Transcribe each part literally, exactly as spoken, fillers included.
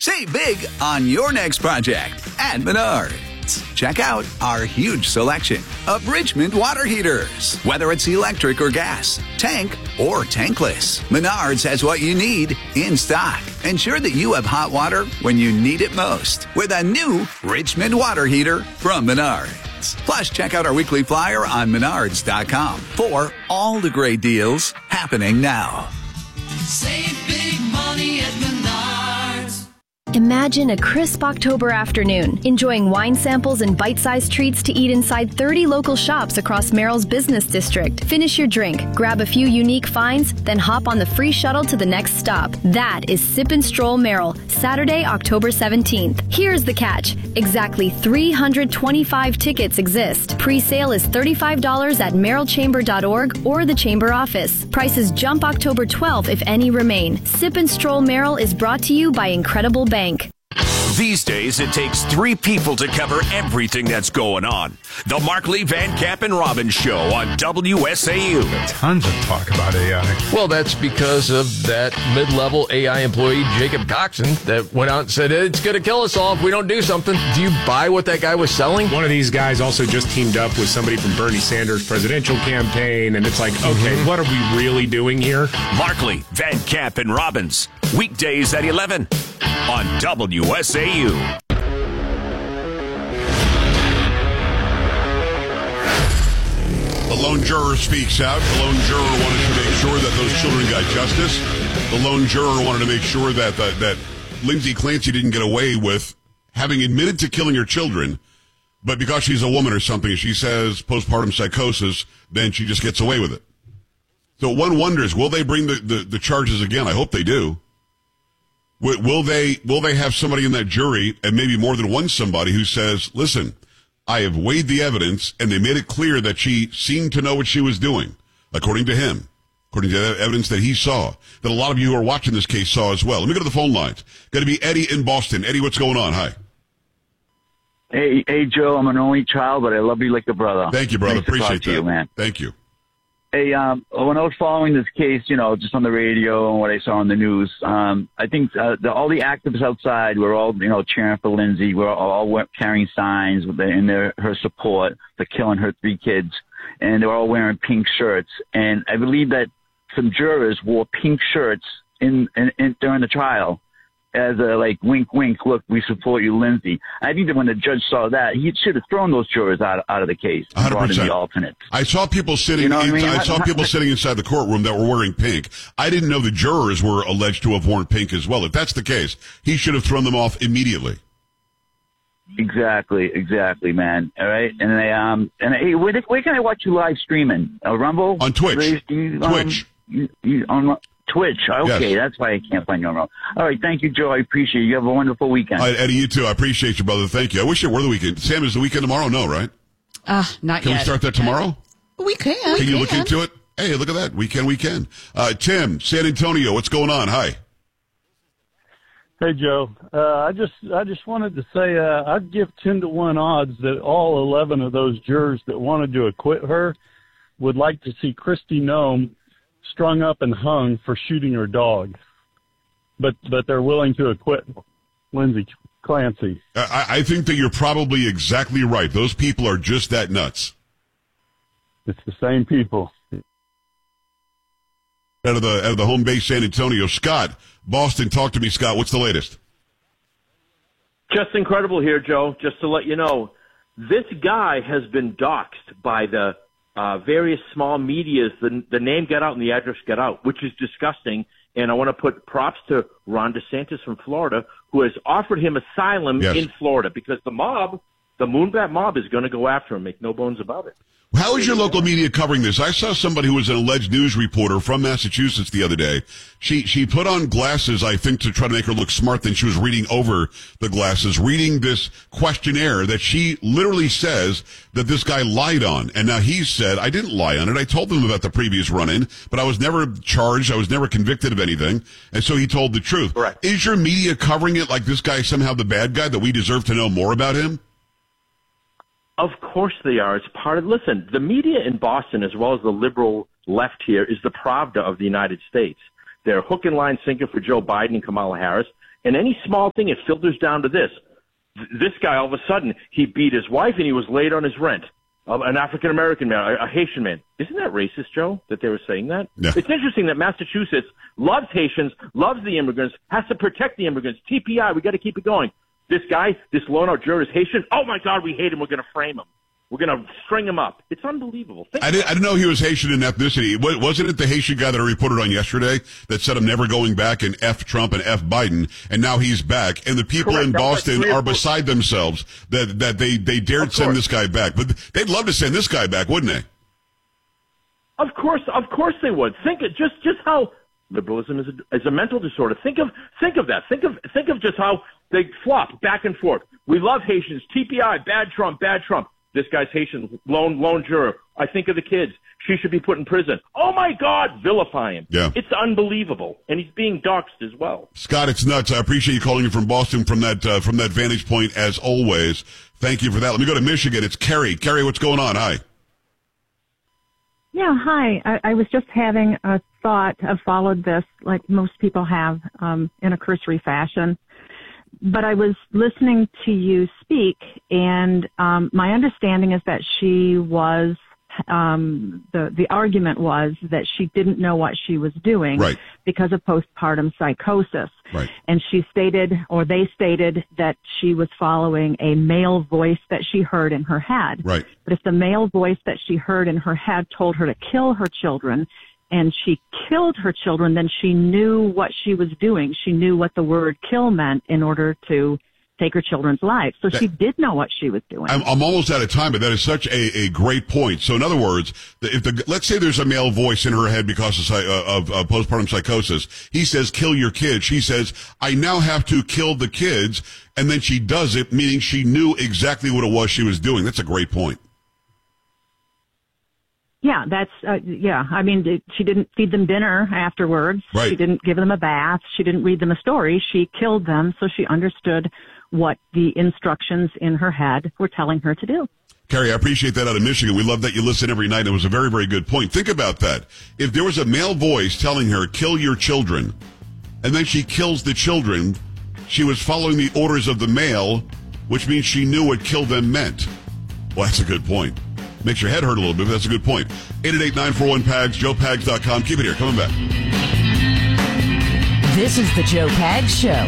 Save big on your next project at Menards. Check out our huge selection of Richmond water heaters. Whether it's electric or gas, tank or tankless, Menards has what you need in stock. Ensure that you have hot water when you need it most with a new Richmond water heater from Menards. Plus, check out our weekly flyer on menards dot com for all the great deals happening now. Save big money at Menards. Imagine a crisp October afternoon, enjoying wine samples and bite-sized treats to eat inside thirty local shops across Merrill's business district. Finish your drink, grab a few unique finds, then hop on the free shuttle to the next stop. That is Sip and Stroll Merrill, Saturday, October seventeenth. Here's the catch. Exactly three hundred twenty-five tickets exist. Pre-sale is thirty-five dollars at merrill chamber dot org or the Chamber office. Prices jump October twelfth if any remain. Sip and Stroll Merrill is brought to you by Incredible Bank. These days, it takes three people to cover everything that's going on. The Mark Lee Van Camp and Robbins Show on W S A U. Tons of talk about A I. Well, that's because of that mid-level A I employee, Jacob Coxon, that went out and said, it's going to kill us all if we don't do something. Do you buy what that guy was selling? One of these guys also just teamed up with somebody from Bernie Sanders' presidential campaign, and it's like, okay, mm-hmm. what are we really doing here? Mark Lee, Van Camp and Robbins, weekdays at eleven on W S A U. The lone juror speaks out. The lone juror wanted to make sure that those children got justice. The lone juror wanted to make sure that that, that Lindsay Clancy didn't get away with having admitted to killing her children, but because she's a woman or something, she says postpartum psychosis, then she just gets away with it. So one wonders, will they bring the, the, the charges again? I hope they do. Will they will they have somebody in that jury, and maybe more than one somebody, who says, listen, I have weighed the evidence, and they made it clear that she seemed to know what she was doing, according to him, according to the evidence that he saw, that a lot of you who are watching this case saw as well. Let me go to the phone lines. Got to be Eddie in Boston. Eddie, what's going on? Hi. Hey, hey, Joe, I'm an only child, but I love you like a brother. Thank you, brother. Nice to Appreciate talk to that. you, man. Thank you. Hey, um, when I was following this case, you know, just on the radio and what I saw on the news, um, I think uh, the, all the activists outside were all, you know, cheering for Lindsay. We're all, all carrying signs with the, in their her support for killing her three kids, and they were all wearing pink shirts. And I believe that some jurors wore pink shirts in, in, in during the trial, as a, like, wink, wink, look, we support you, Lindsay. I think that when the judge saw that, he should have thrown those jurors out, out of the case and brought in the alternates. I saw people sitting, You know what in, I mean? I saw people sitting inside the courtroom that were wearing pink. I didn't know the jurors were alleged to have worn pink as well. If that's the case, he should have thrown them off immediately. Exactly, exactly, man. All right, and I, um, and hey, where, where can I watch you live streaming? Uh, Rumble? On Twitch. Raise, you, um, Twitch. You, you, on Twitch. Okay, Yes. That's why I can't find you on Rumble. All right, thank you, Joe. I appreciate it. You have a wonderful weekend. All right, Eddie, you too. I appreciate you, brother. Thank you. I wish it were the weekend. Sam, is the weekend tomorrow? No, right? Uh, not Can yet. we start that tomorrow? We can. Can we you look can. into it? Hey, look at that. Weekend, weekend. Uh, Tim, San Antonio, what's going on? Hi. Hey, Joe. Uh, I just I just wanted to say uh, I'd give ten to one odds that all eleven of those jurors that wanted to acquit her would like to see Christy Nome strung up and hung for shooting her dog. But but they're willing to acquit Lindsay Clancy. I, I think that you're probably exactly right. Those people are just that nuts. It's the same people. Out of the out of the home base, San Antonio. Scott, Boston, talk to me, Scott. What's the latest? Just incredible here, Joe. Just to let you know, this guy has been doxxed by the uh, various small medias. The, the name got out and the address got out, which is disgusting. And I want to put props to Ron DeSantis from Florida, who has offered him asylum Yes. in Florida because the mob, the Moonbat mob, is going to go after him. Make no bones about it. How is your local media covering this? I saw somebody who was an alleged news reporter from Massachusetts the other day. She she put on glasses, I think, to try to make her look smart. Then she was reading over the glasses, reading this questionnaire that she literally says that this guy lied on. And now he said, I didn't lie on it. I told them about the previous run-in, but I was never charged. I was never convicted of anything. And so he told the truth. Correct. Is your media covering it like this guy is somehow the bad guy, that we deserve to know more about him? Of course they are. It's part of, listen, the media in Boston, as well as the liberal left here, is the Pravda of the United States. They're hook and line sinker for Joe Biden and Kamala Harris. And any small thing, it filters down to this. This guy, all of a sudden, he beat his wife and he was late on his rent. Uh, an African-American man, a, a Haitian man. Isn't that racist, Joe, that they were saying that? Yeah. It's interesting that Massachusetts loves Haitians, loves the immigrants, has to protect the immigrants. T P I, we got to keep it going. This guy, this loan-out juror is Haitian. Oh, my God, we hate him. We're going to frame him. We're going to string him up. It's unbelievable. Think I didn't, I didn't know he was Haitian in ethnicity. Wa- Wasn't it the Haitian guy that I reported on yesterday that said I'm never going back and F Trump and F Biden, and now he's back? And the people Correct. in That was Boston like three or are four- beside themselves that, that they, they dared Of send course. this guy back. But they'd love to send this guy back, wouldn't they? Of course, of course they would. Think of just just how liberalism is a, is a mental disorder. Think of think of that. Think of think of just how they flop back and forth. We love Haitians. T P I, bad Trump, bad Trump. This guy's Haitian, lone lone juror. I think of the kids. She should be put in prison. Oh my God, vilify him. Yeah. It's unbelievable, and he's being doxxed as well. Scott, it's nuts. I appreciate you calling in from Boston from that uh, from that vantage point as always. Thank you for that. Let me go to Michigan. It's Carrie. Carrie, what's going on? Hi. Yeah, hi. I, I was just having a thought. I've followed this like most people have um, in a cursory fashion. But I was listening to you speak, and um, my understanding is that she was, um, the, the argument was that she didn't know what she was doing Right. because of postpartum psychosis. Right. And she stated, or they stated, that she was following a male voice that she heard in her head. Right. But if the male voice that she heard in her head told her to kill her children, and she killed her children, then she knew what she was doing. She knew what the word kill meant in order to take her children's lives. So That- she did know what she was doing. I'm, I'm almost out of time, but that is such a, a great point. So, in other words, the- if the let's say there's a male voice in her head because of, psy- uh, of uh, postpartum psychosis, he says, "Kill your kids." She says, "I now have to kill the kids," and then she does it, meaning she knew exactly what it was she was doing. That's a great point. Yeah, that's, uh, yeah. I mean, it- she didn't feed them dinner afterwards. Right. She didn't give them a bath. She didn't read them a story. She killed them, so she understood what the instructions in her head were telling her to do. Carrie, I appreciate that out of Michigan. We love that you listen every night. It was a very, very good point. Think about that. If there was a male voice telling her, "Kill your children," and then she kills the children, she was following the orders of the male, which means she knew what kill them meant. Well, that's a good point. Makes your head hurt a little bit, but that's a good point. eight eight eight, nine four one, P A G S, joe pags dot com. Keep it here. Coming back. This is the Joe Pags Show.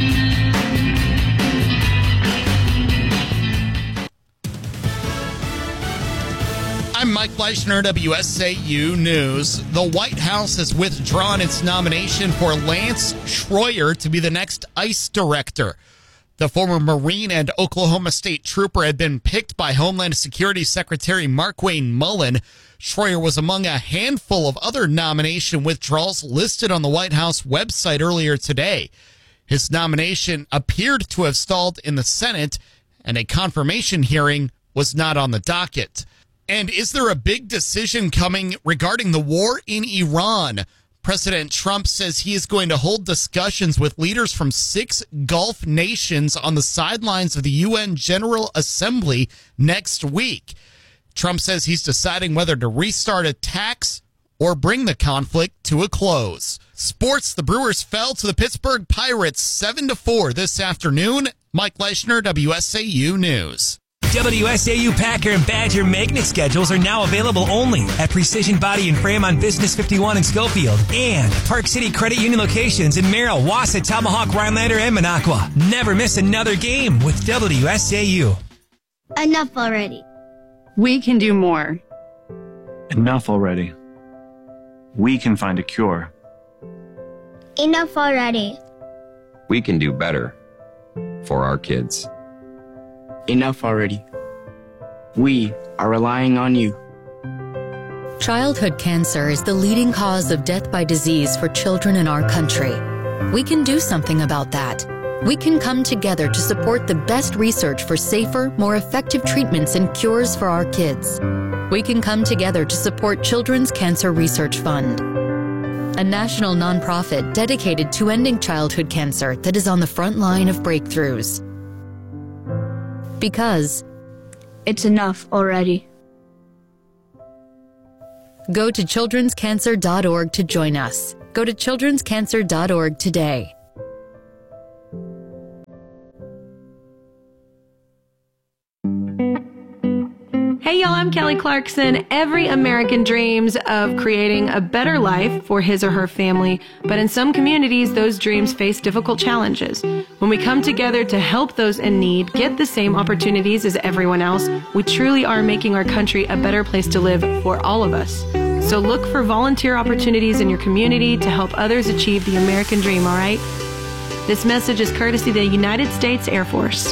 I'm Mike Fleischner, W S A U News. The White House has withdrawn its nomination for Lance Schroyer to be the next ICE director. The former Marine and Oklahoma State trooper had been picked by Homeland Security Secretary Markwayne Mullen. Schroyer was among a handful of other nomination withdrawals listed on the White House website earlier today. His nomination appeared to have stalled in the Senate, and a confirmation hearing was not on the docket. And is there a big decision coming regarding the war in Iran? President Trump says he is going to hold discussions with leaders from six Gulf nations on the sidelines of the U N General Assembly next week. Trump says he's deciding whether to restart attacks or bring the conflict to a close. Sports, the Brewers fell to the Pittsburgh Pirates seven to four this afternoon. Mike Fleischner, W S A U News. W S A U Packer and Badger magnet schedules are now available only at Precision Body and Frame on Business fifty-one in Schofield and Park City Credit Union locations in Merrill, Wausau, Tomahawk, Rhinelander, and Minocqua. Never miss another game with W S A U. Enough already. We can do more. Enough already. We can find a cure. Enough already. We can do better for our kids. Enough already. We are relying on you. Childhood cancer is the leading cause of death by disease for children in our country. We can do something about that. We can come together to support the best research for safer, more effective treatments and cures for our kids. We can come together to support Children's Cancer Research Fund, a national nonprofit dedicated to ending childhood cancer that is on the front line of breakthroughs. Because it's enough already. Go to children's cancer dot org to join us. Go to children's cancer dot org today. Hey y'all, I'm Kelly Clarkson. Every American dreams of creating a better life for his or her family, but in some communities, those dreams face difficult challenges. When we come together to help those in need get the same opportunities as everyone else, we truly are making our country a better place to live for all of us. So look for volunteer opportunities in your community to help others achieve the American dream, all right? This message is courtesy of the United States Air Force.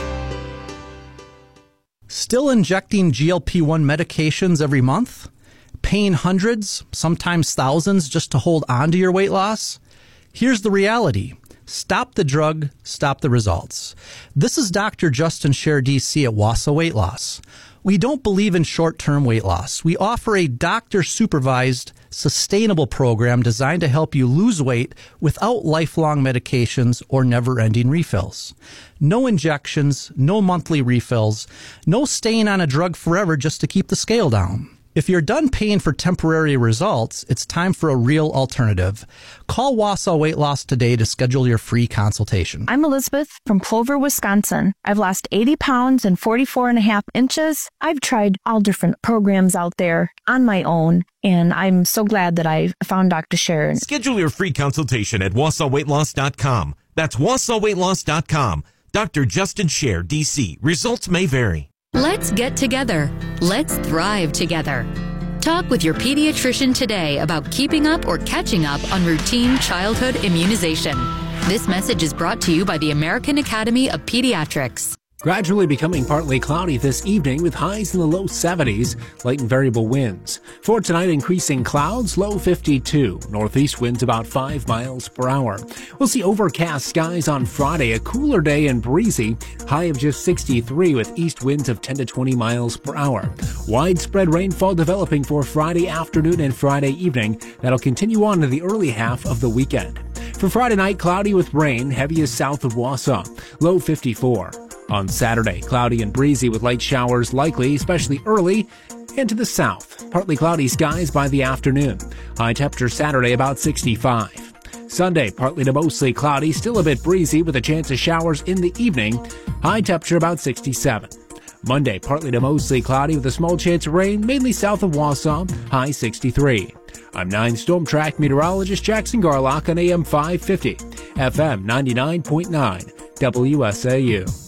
Still injecting G L P one medications every month? Paying hundreds, sometimes thousands, just to hold on to your weight loss? Here's the reality. Stop the drug, stop the results. This is Doctor Justin Scher, D C at Wausau Weight Loss. We don't believe in short-term weight loss. We offer a doctor-supervised, sustainable program designed to help you lose weight without lifelong medications or never-ending refills. No injections, no monthly refills, no staying on a drug forever just to keep the scale down. If you're done paying for temporary results, it's time for a real alternative. Call Wausau Weight Loss today to schedule your free consultation. I'm Elizabeth from Clover, Wisconsin. I've lost eighty pounds and forty-four and a half inches. I've tried all different programs out there on my own, and I'm so glad that I found Doctor Scher. Schedule your free consultation at wausau weight loss dot com. That's wausau weight loss dot com. Doctor Justin Scher, D C. Results may vary. Let's get together. Let's thrive together. Talk with your pediatrician today about keeping up or catching up on routine childhood immunization. This message is brought to you by the American Academy of Pediatrics. Gradually becoming partly cloudy this evening with highs in the low seventies, light and variable winds. For tonight, increasing clouds, low fifty-two. Northeast winds about five miles per hour. We'll see overcast skies on Friday, a cooler day and breezy, high of just sixty-three with east winds of ten to twenty miles per hour. Widespread rainfall developing for Friday afternoon and Friday evening. That'll continue on to the early half of the weekend. For Friday night, cloudy with rain, heaviest south of Wausau, low fifty-four. On Saturday, cloudy and breezy with light showers likely, especially early, and to the south. Partly cloudy skies by the afternoon. High temperature Saturday about sixty-five. Sunday, partly to mostly cloudy, still a bit breezy with a chance of showers in the evening. High temperature about sixty-seven. Monday, partly to mostly cloudy with a small chance of rain, mainly south of Wausau. High sixty-three. I'm nine Storm Track meteorologist Jackson Garlock on A M five fifty, F M ninety-nine point nine, W S A U.